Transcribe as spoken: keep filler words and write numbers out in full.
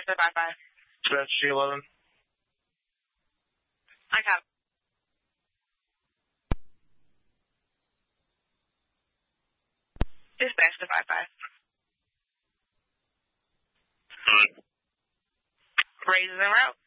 Dispatch to five five. Dispatch G eleven. I copy. Dispatch to five five. Raises en route.